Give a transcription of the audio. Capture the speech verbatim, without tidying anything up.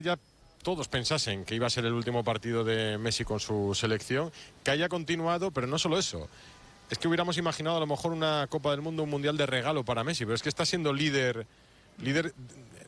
ya todos pensasen que iba a ser el último partido de Messi con su selección, que haya continuado, pero no solo eso. Es que hubiéramos imaginado a lo mejor una Copa del Mundo, un Mundial de regalo para Messi, pero es que está siendo líder, líder